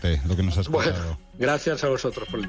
lo que nos has contado. Bueno, gracias a vosotros por el...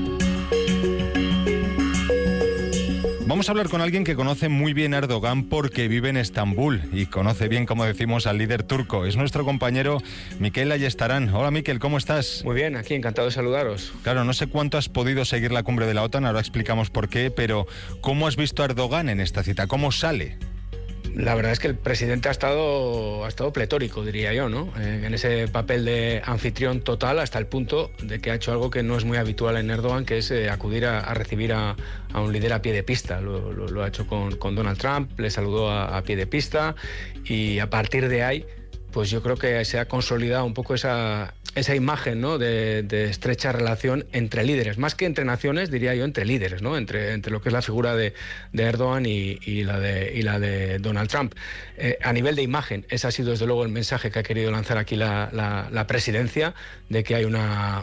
Vamos a hablar con alguien que conoce muy bien a Erdogan porque vive en Estambul y conoce bien, como decimos, al líder turco. Es nuestro compañero Mikel Ayestarán. Hola Mikel, ¿cómo estás? Muy bien, aquí encantado de saludaros. Claro, no sé cuánto has podido seguir la cumbre de la OTAN, ahora explicamos por qué, pero ¿cómo has visto a Erdogan en esta cita? ¿Cómo sale? La verdad es que el presidente ha estado pletórico, diría yo, ¿no? En ese papel de anfitrión total, hasta el punto de que ha hecho algo que no es muy habitual en Erdogan, que es acudir a recibir a un líder a pie de pista. Lo ha hecho con Donald Trump, le saludó a pie de pista, y a partir de ahí, pues yo creo que se ha consolidado un poco esa imagen, ¿no?, de estrecha relación entre líderes, más que entre naciones, diría yo, entre líderes, ¿no?, entre lo que es la figura de Erdogan y la de Donald Trump. A nivel de imagen, ese ha sido desde luego el mensaje que ha querido lanzar aquí la presidencia, de que hay una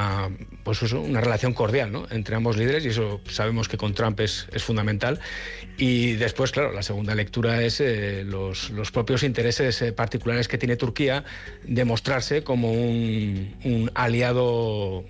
relación cordial, ¿no?, entre ambos líderes, y eso sabemos que con Trump es fundamental. Y después, claro, la segunda lectura es los propios intereses particulares que tiene Turquía de mostrarse como un aliado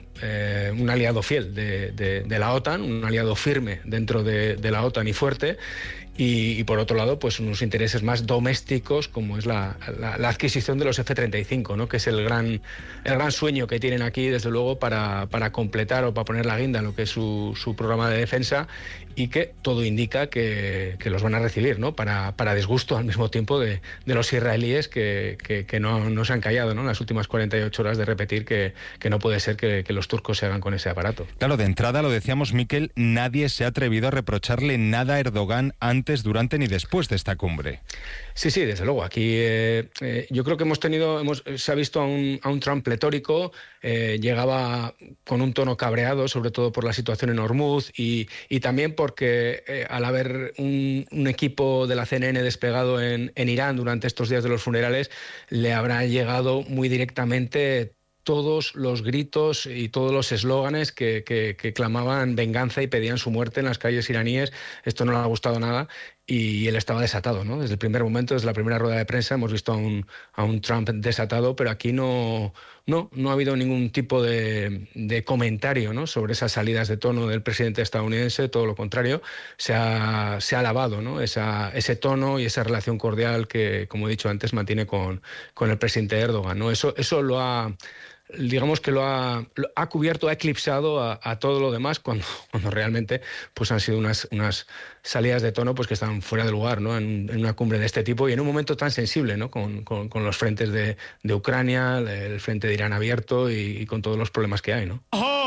fiel de la OTAN, un aliado firme dentro de la OTAN y fuerte. Y por otro lado, pues unos intereses más domésticos, como es la adquisición de los F-35, ¿no?, que es el gran sueño que tienen aquí, desde luego, para completar o para poner la guinda en lo que es su programa de defensa, y que todo indica que los van a recibir, ¿no?, para disgusto al mismo tiempo de los israelíes, que no se han callado, ¿no?, en las últimas 48 horas, de repetir que no puede ser que los turcos se hagan con ese aparato. Claro, de entrada, lo decíamos, Mikel, nadie se ha atrevido a reprocharle nada a Erdogan antes, durante ni después de esta cumbre. Sí, desde luego. Aquí yo creo que se ha visto a un Trump pletórico. Llegaba con un tono cabreado, sobre todo por la situación en Hormuz, y también porque al haber un equipo de la CNN despegado en Irán durante estos días de los funerales, le habrá llegado muy directamente todos los gritos y todos los eslóganes que clamaban venganza y pedían su muerte en las calles iraníes. Esto no le ha gustado nada, y él estaba desatado, ¿no? Desde el primer momento, desde la primera rueda de prensa, hemos visto a un Trump desatado, pero aquí no ha habido ningún tipo de comentario, ¿no?, sobre esas salidas de tono del presidente estadounidense. Todo lo contrario, se ha alabado, ¿no?, ese tono y esa relación cordial que, como he dicho antes, mantiene con el presidente Erdogan, ¿no? Eso lo ha... digamos que lo ha cubierto, ha eclipsado a todo lo demás, cuando realmente pues han sido unas salidas de tono pues que están fuera de lugar, ¿no?, en una cumbre de este tipo y en un momento tan sensible, ¿no?, con los frentes de Ucrania, el frente de Irán abierto y con todos los problemas que hay, ¿no?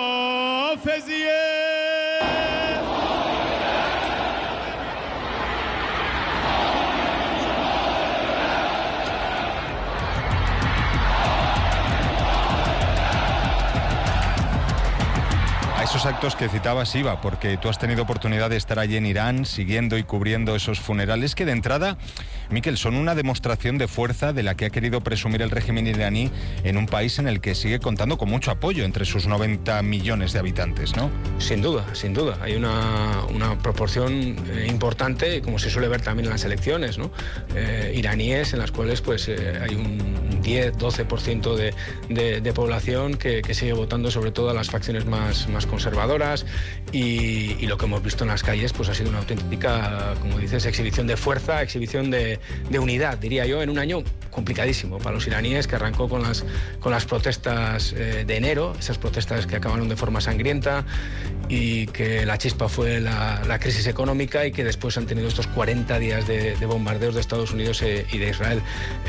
Esos actos que citabas, Iba, porque tú has tenido oportunidad de estar allí en Irán, siguiendo y cubriendo esos funerales, que de entrada, Mikel, son una demostración de fuerza de la que ha querido presumir el régimen iraní en un país en el que sigue contando con mucho apoyo entre sus 90 millones de habitantes, ¿no? Sin duda. Hay una proporción importante, como se suele ver también en las elecciones, ¿no?, iraníes, en las cuales pues hay un 10-12% de población que sigue votando sobre todo a las facciones más conservadoras, y lo que hemos visto en las calles pues ha sido una auténtica, como dices, exhibición de fuerza, exhibición de unidad, diría yo, en un año complicadísimo para los iraníes, que arrancó con las protestas de enero, esas protestas que acabaron de forma sangrienta, y que la chispa fue la crisis económica, y que después han tenido estos 40 días de bombardeos de Estados Unidos y de Israel.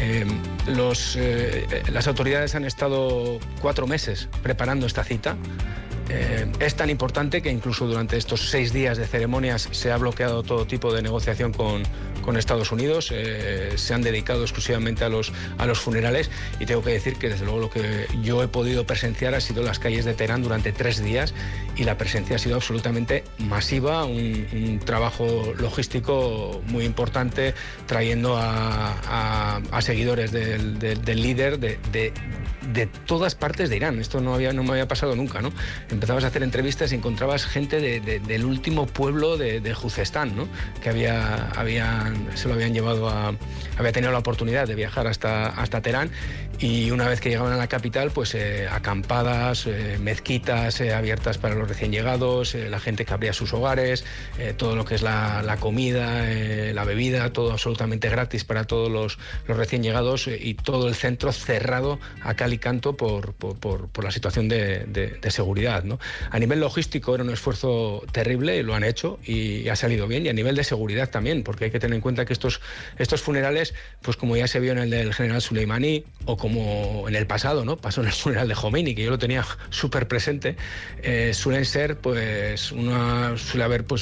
Las autoridades han estado 4 meses preparando esta cita. Es tan importante que incluso durante estos 6 días de ceremonias se ha bloqueado todo tipo de negociación con Estados Unidos. Se han dedicado exclusivamente a los funerales, y tengo que decir que desde luego lo que yo he podido presenciar ha sido las calles de Teherán durante 3 días, y la presencia ha sido absolutamente masiva, un trabajo logístico muy importante, trayendo a seguidores del líder de de todas partes de Irán. Esto no me había pasado nunca, ¿no? Empezabas a hacer entrevistas y encontrabas gente del último pueblo de Juzestán, ¿no? Que se lo habían llevado había tenido la oportunidad de viajar hasta Teherán, y una vez que llegaban a la capital, pues acampadas, mezquitas abiertas para los recién llegados, la gente que abría sus hogares, todo lo que es la comida, la bebida, todo absolutamente gratis para todos los recién llegados, y todo el centro cerrado a cal y canto por la situación de seguridad, ¿no? A nivel logístico era un esfuerzo terrible, y lo han hecho y ha salido bien, y a nivel de seguridad también, porque hay que tener en cuenta que estos funerales, pues como ya se vio en el del general Soleimani, o como en el pasado, ¿no? Pasó en el funeral de Khomeini, que yo lo tenía súper presente, suelen ser, pues, suele haber, pues,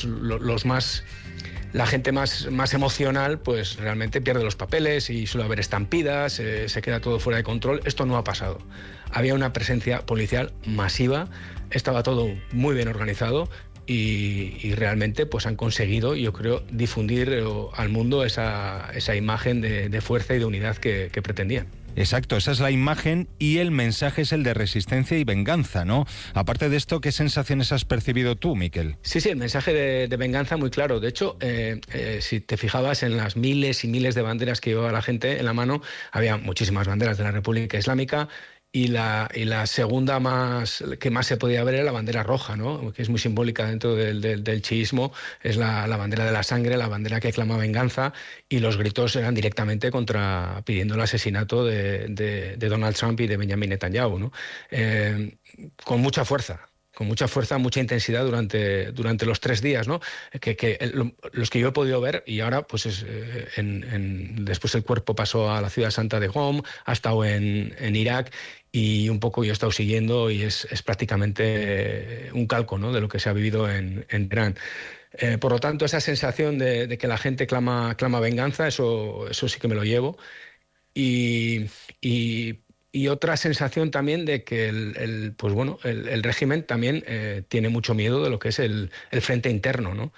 la gente más emocional, pues realmente pierde los papeles y suele haber estampidas, se queda todo fuera de control. Esto no ha pasado. Había una presencia policial masiva, estaba todo muy bien organizado, y realmente pues han conseguido, yo creo, difundir al mundo esa imagen de fuerza y de unidad que pretendían. Exacto, esa es la imagen, y el mensaje es el de resistencia y venganza, ¿no? Aparte de esto, ¿qué sensaciones has percibido tú, Miquel? Sí, el mensaje de venganza muy claro. De hecho, si te fijabas en las miles y miles de banderas que llevaba la gente en la mano, había muchísimas banderas de la República Islámica, y la segunda que más se podía ver era la bandera roja, ¿no? Que es muy simbólica dentro del chiismo. Es la bandera de la sangre, la bandera que clama venganza, y los gritos eran directamente pidiendo el asesinato de Donald Trump y de Benjamin Netanyahu, ¿no? Con mucha fuerza, mucha intensidad durante los 3 días, ¿no? Los que yo he podido ver, y ahora pues después el cuerpo pasó a la ciudad santa de Qom, ha estado en Irak, y un poco yo he estado siguiendo, y es prácticamente un calco, ¿no?, de lo que se ha vivido en Irán. Por lo tanto, esa sensación de que la gente clama venganza, eso sí que me lo llevo. Y otra sensación también de que el régimen también tiene mucho miedo de lo que es el frente interno, ¿no?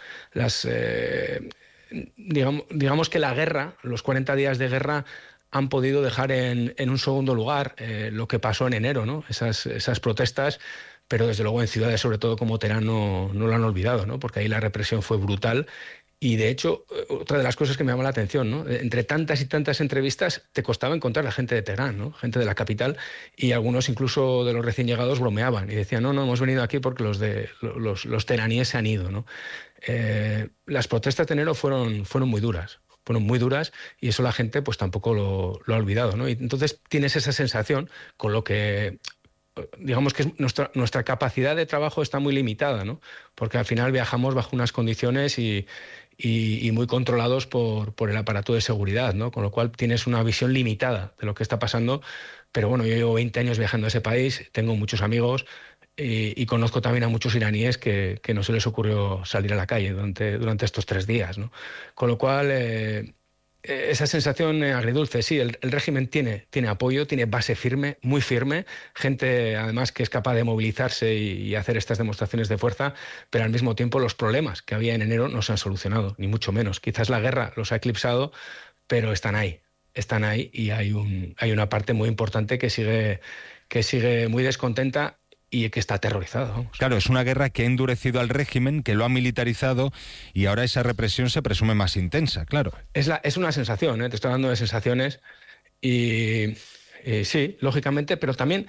Digamos que la guerra, los 40 días de guerra, han podido dejar en un segundo lugar lo que pasó en enero, ¿no? Esas protestas, pero desde luego en ciudades, sobre todo como Teherán, no lo han olvidado, ¿no? Porque ahí la represión fue brutal. Y de hecho, otra de las cosas que me llama la atención, ¿no? Entre tantas y tantas entrevistas, te costaba encontrar a gente de Teherán, ¿no? Gente de la capital, y algunos incluso de los recién llegados bromeaban y decían, no, hemos venido aquí porque los teheraníes se han ido, ¿no? Las protestas de enero fueron muy duras. Y eso la gente pues tampoco lo ha olvidado, ¿no? Y entonces tienes esa sensación, con lo que digamos que nuestra capacidad de trabajo está muy limitada, ¿no? Porque al final viajamos bajo unas condiciones y muy controlados por el aparato de seguridad, ¿no? Con lo cual tienes una visión limitada de lo que está pasando. Pero bueno, yo llevo 20 años viajando a ese país, tengo muchos amigos, y conozco también a muchos iraníes que no se les ocurrió salir a la calle durante estos 3 días, ¿no? Con lo cual, esa sensación agridulce, sí, el régimen tiene apoyo, tiene base firme, muy firme, gente además que es capaz de movilizarse y hacer estas demostraciones de fuerza, pero al mismo tiempo los problemas que había en enero no se han solucionado, ni mucho menos. Quizás la guerra los ha eclipsado, pero están ahí, y hay una parte muy importante que sigue muy descontenta y que está aterrorizado. Vamos. Claro, es una guerra que ha endurecido al régimen, que lo ha militarizado, y ahora esa represión se presume más intensa, claro. Es una sensación, te estoy hablando de sensaciones, y sí, lógicamente, pero también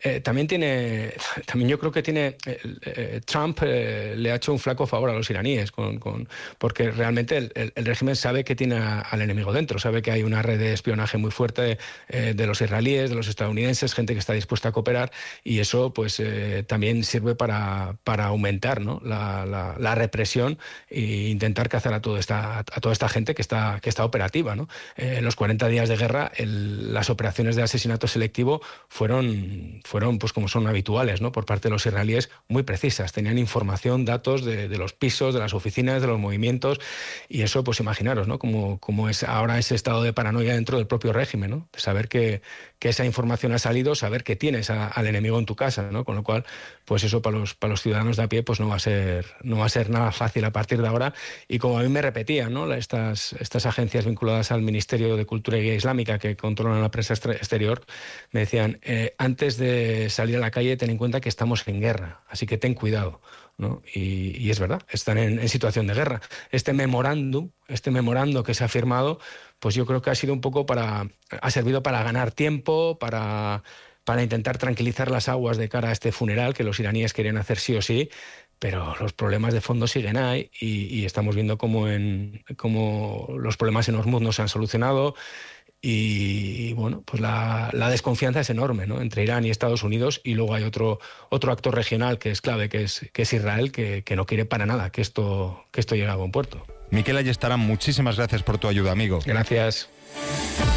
yo creo que Trump le ha hecho un flaco favor a los iraníes, porque realmente el régimen sabe que tiene al enemigo dentro, sabe que hay una red de espionaje muy fuerte de los israelíes, de los estadounidenses, gente que está dispuesta a cooperar, y eso pues también sirve para aumentar, ¿no?, la represión, e intentar cazar a toda esta gente que está operativa, ¿no? En los 40 días de guerra, las operaciones de asesinato selectivo fueron pues como son habituales, ¿no?, por parte de los israelíes, muy precisas. Tenían información, datos de los pisos, de las oficinas, de los movimientos, y eso, pues imaginaros, ¿no?, como es ahora ese estado de paranoia dentro del propio régimen, ¿no?, de saber que esa información ha salido, saber que tienes al enemigo en tu casa, ¿no?, con lo cual, pues eso para los ciudadanos de a pie pues no va a ser nada fácil a partir de ahora. Y como a mí me repetían, ¿no?, estas agencias vinculadas al Ministerio de Cultura y Guía Islámica, que controlan la prensa exterior, York, me decían, antes de salir a la calle ten en cuenta que estamos en guerra, así que ten cuidado, ¿no? Y es verdad, están en situación de guerra. Este memorando que se ha firmado, pues yo creo que ha sido un poco ha servido para ganar tiempo, para intentar tranquilizar las aguas de cara a este funeral que los iraníes querían hacer sí o sí, pero los problemas de fondo siguen ahí y estamos viendo cómo los problemas en Hormuz no se han solucionado y bueno, pues la desconfianza es enorme, ¿no?, entre Irán y Estados Unidos, y luego hay otro actor regional que es clave, que es Israel, que no quiere para nada que esto llegue a buen puerto. Miquel Ayestarán, muchísimas gracias por tu ayuda, amigo. Gracias.